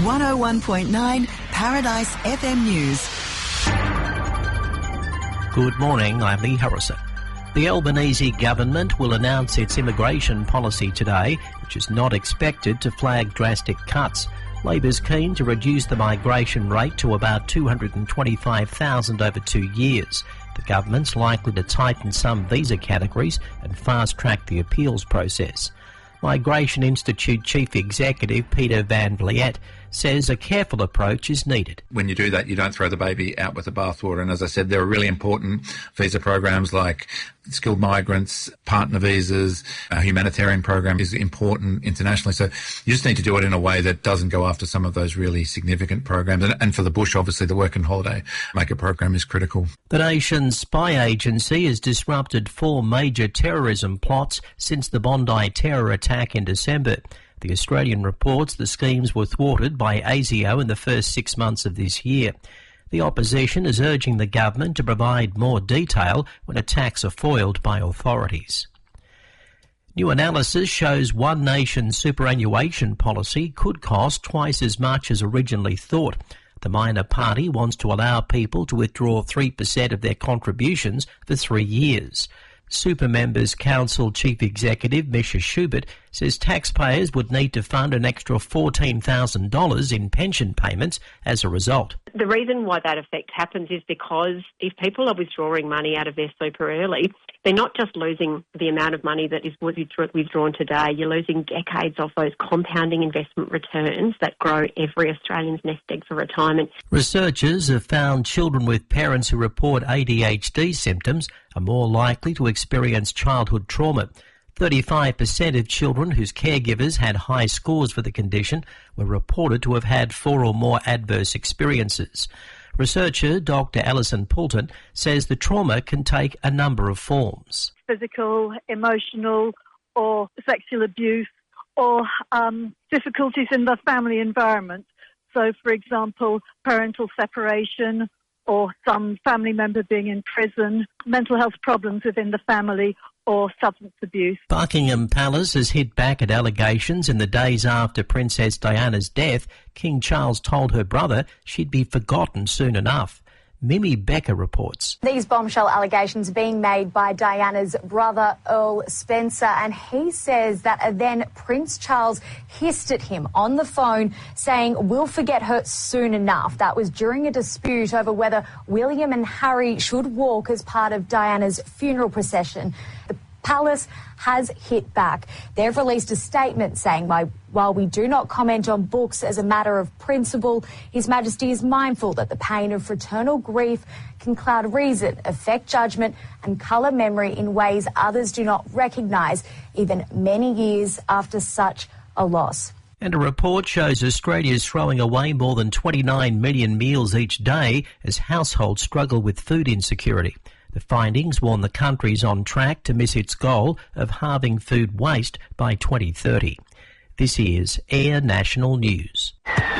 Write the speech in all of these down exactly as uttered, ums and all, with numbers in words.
one oh one point nine Paradise F M News. Good morning, I'm Lee Harrison. The Albanese government will announce its immigration policy today, which is not expected to flag drastic cuts. Labor's keen to reduce the migration rate to about two hundred twenty-five thousand over two years. The government's likely to tighten some visa categories and fast-track the appeals process. Migration Institute Chief Executive Peter Van Vliet says a careful approach is needed. When you do that, you don't throw the baby out with the bathwater. And as I said, there are really important visa programs like skilled migrants, partner visas, a humanitarian program is important internationally. So you just need to do it in a way that doesn't go after some of those really significant programs. And, and for the bush, obviously, the Work and Holiday Maker program is critical. The nation's spy agency has disrupted four major terrorism plots since the Bondi terror attack in December. The Australian reports the schemes were thwarted by ASIO in the first six months of this year. The opposition is urging the government to provide more detail when attacks are foiled by authorities. New analysis shows One Nation superannuation policy could cost twice as much as originally thought. The minor party wants to allow people to withdraw three percent of their contributions for three years. Super Members Council Chief Executive Misha Schubert says taxpayers would need to fund an extra fourteen thousand dollars in pension payments as a result. The reason why that effect happens is because if people are withdrawing money out of their super early, they're not just losing the amount of money that is withdrawn today, you're losing decades of those compounding investment returns that grow every Australian's nest egg for retirement. Researchers have found children with parents who report A D H D symptoms are more likely to experience childhood trauma. thirty-five percent of children whose caregivers had high scores for the condition were reported to have had four or more adverse experiences. Researcher Doctor Alison Poulton says the trauma can take a number of forms. Physical, emotional, or sexual abuse, or um, difficulties in the family environment. So, for example, parental separation, or some family member being in prison, mental health problems within the family, or substance abuse. Buckingham Palace has hit back at allegations in the days after Princess Diana's death. King Charles told her brother she'd be forgotten soon enough. Mimi Becker reports. These bombshell allegations being made by Diana's brother, Earl Spencer, and he says that then Prince Charles hissed at him on the phone saying, "We'll forget her soon enough." That was during a dispute over whether William and Harry should walk as part of Diana's funeral procession. The Palace has hit back. They've released a statement saying, while we do not comment on books as a matter of principle, His Majesty is mindful that the pain of fraternal grief can cloud reason, affect judgment and colour memory in ways others do not recognise, even many years after such a loss. And a report shows Australia's throwing away more than twenty-nine million meals each day as households struggle with food insecurity. The findings warn the country's on track to miss its goal of halving food waste by twenty thirty. This is Air National News.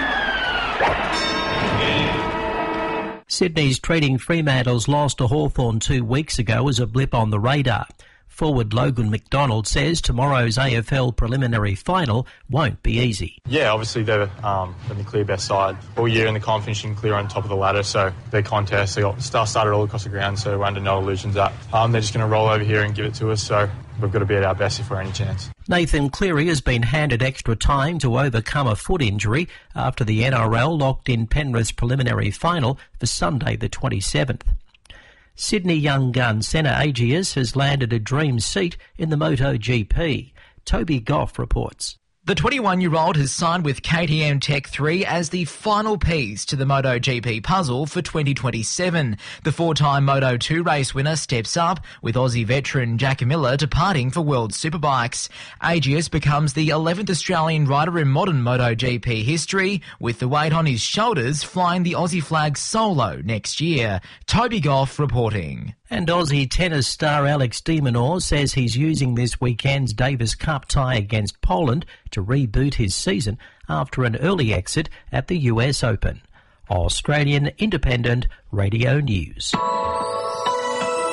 Sydney's Treating Fremantle's loss to Hawthorn two weeks ago as a blip on the radar. Forward Logan McDonald says tomorrow's A F L preliminary final won't be easy. Yeah, obviously they're um, the clear best side all year in the comp, finishing clear on top of the ladder. So their contest, they got star started all across the ground, so we're under no illusions that um, they're just going to roll over here and give it to us. So we've got to be at our best if we're any chance. Nathan Cleary has been handed extra time to overcome a foot injury after the N R L locked in Penrith's preliminary final for Sunday the twenty-seventh. Sydney young gun Senna Agius has landed a dream seat in the MotoGP. Toby Goff reports. The twenty-one-year-old has signed with K T M Tech three as the final piece to the MotoGP puzzle for twenty twenty-seven. The four-time Moto two race winner steps up, with Aussie veteran Jack Miller departing for World Superbikes. Agius becomes the eleventh Australian rider in modern MotoGP history, with the weight on his shoulders flying the Aussie flag solo next year. Toby Goff reporting. And Aussie tennis star Alex de Minaur says he's using this weekend's Davis Cup tie against Poland to reboot his season after an early exit at the U S Open. Australian Independent Radio News.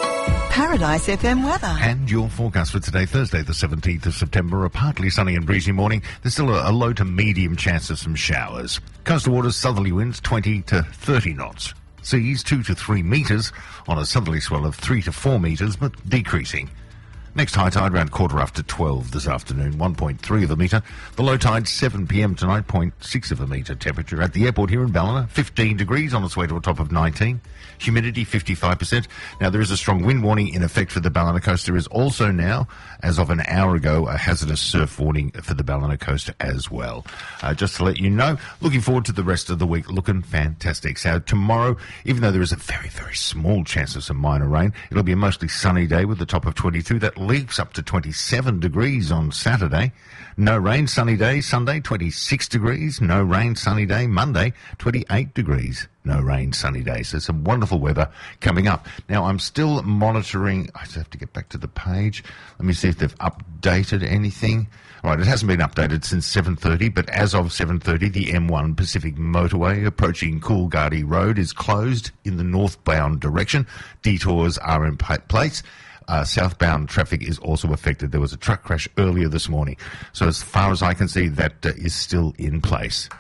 Paradise F M weather. And your forecast for today, Thursday the seventeenth of September, a partly sunny and breezy morning. There's still a, a low to medium chance of some showers. Coastal waters, southerly winds twenty to thirty knots. Seas two to three metres on a southerly swell of three to four metres, but decreasing. Next high tide around quarter after twelve this afternoon, one point three of a metre. The low tide seven p m tonight, zero point six of a metre. Temperature at the airport here in Ballina, fifteen degrees on its way to a top of nineteen. Humidity fifty-five percent. Now, there is a strong wind warning in effect for the Ballina coast. There is also now, as of an hour ago, a hazardous surf warning for the Ballina coast as well. Uh, just to let you know, looking forward to the rest of the week, looking fantastic. So tomorrow, even though there is a very, very small chance of some minor rain, it'll be a mostly sunny day with a top of twenty-two. That leaps up to twenty-seven degrees on Saturday. No rain, sunny day. Sunday, twenty-six degrees. No rain, sunny day. Monday, twenty-eight degrees. No rain, sunny day. So some wonderful weather coming up. Now, I'm still monitoring. I just have to get back to the page. Let me see if they've updated anything. All right, it hasn't been updated since seven thirty, but as of seven thirty, the M one Pacific Motorway approaching Coolgardie Road is closed in the northbound direction. Detours are in place. Uh, southbound traffic is also affected. There was a truck crash earlier this morning. So as far as I can see, that uh, is still in place.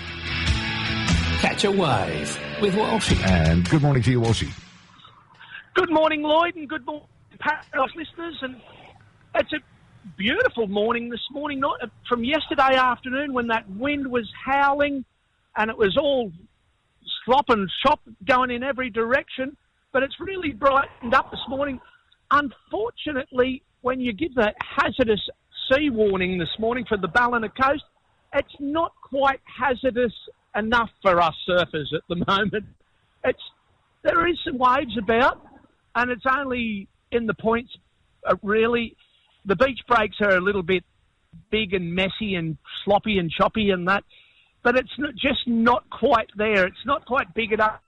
Catch a wave with Walshy. And good morning to you, Walshy. Good morning, Lloyd, and good morning, Paradise listeners. And it's a beautiful morning this morning, not from yesterday afternoon when that wind was howling and it was all slop and chop going in every direction. But it's really brightened up this morning. Unfortunately, when you give the hazardous sea warning this morning for the Ballina coast, it's not quite hazardous enough for us surfers at the moment. It's there is some waves about, and it's only in the points, uh, really. The beach breaks are a little bit big and messy and sloppy and choppy and that, but it's not, just not quite there. It's not quite big enough.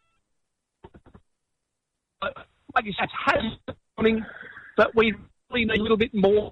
Like you said, it's hazardous. But we really need a little bit more.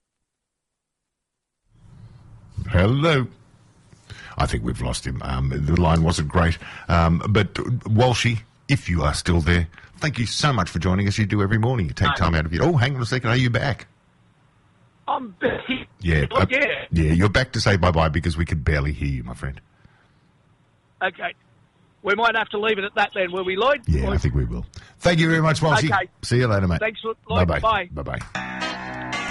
Hello. I think we've lost him. Um, the line wasn't great. Um, but Walshy, if you are still there, thank you so much for joining us. You do every morning. You take no. time out of your... Oh, hang on a second. Are you back? I'm back. Yeah. Oh, uh, yeah. Yeah, you're back to say bye-bye because we could barely hear you, my friend. Okay. We might have to leave it at that then, will we, Lloyd? Yeah, Lloyd? I think we will. Thank you very much, Walshy. Okay. See you later, mate. Thanks, Lloyd. Bye-bye. Bye. Bye-bye.